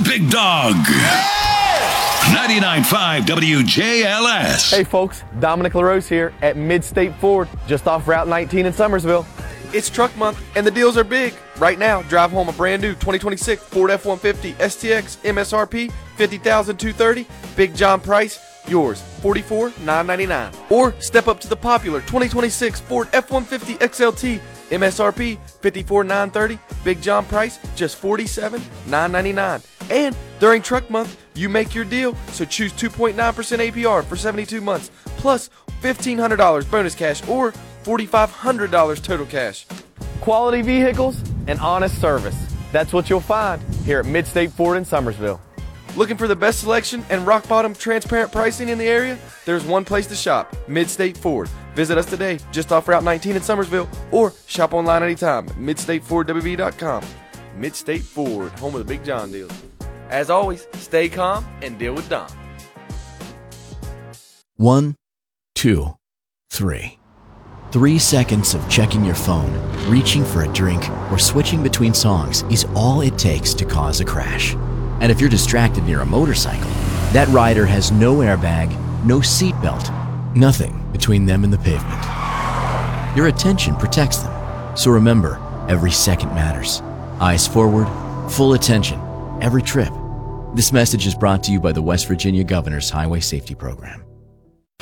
Big Dog. 99.5 WJLS. Hey folks, Dominic LaRose here at Mid-State Ford, just off Route 19 in Summersville. It's truck month and the deals are big. Right now, drive home a brand new 2026 Ford F-150 STX MSRP $50,230. Big John price, yours $44,999. Or step up to the popular 2026 Ford F-150 XLT MSRP $54,930. Big John price, just $47,999. And during truck month, you make your deal, so choose 2.9% APR for 72 months, plus $1,500 bonus cash or $4,500 total cash. Quality vehicles and honest service. That's what you'll find here at Mid-State Ford in Summersville. Looking for the best selection and rock-bottom transparent pricing in the area? There's one place to shop, Mid-State Ford. Visit us today, just off Route 19 in Summersville, or shop online anytime at MidStateFordWV.com. Mid-State Ford, home of the Big John deals. As always, stay calm and deal with Dom. 1, 2, 3. 3 seconds of checking your phone, reaching for a drink, or switching between songs is all it takes to cause a crash. And if you're distracted near a motorcycle, that rider has no airbag, no seatbelt, nothing between them and the pavement. Your attention protects them. So remember, every second matters. Eyes forward, full attention, every trip. This message is brought to you by the West Virginia Governor's Highway Safety Program.